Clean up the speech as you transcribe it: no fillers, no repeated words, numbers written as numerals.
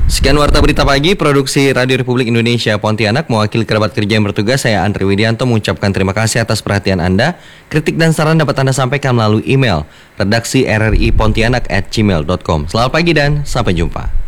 Sekian Warta Berita Pagi, produksi Radio Republik Indonesia Pontianak. Mewakili kerabat kerja yang bertugas, saya Andri Widianto mengucapkan terima kasih atas perhatian Anda. Kritik dan saran dapat Anda sampaikan melalui email redaksi rripontianak@gmail.com. Selamat pagi dan sampai jumpa.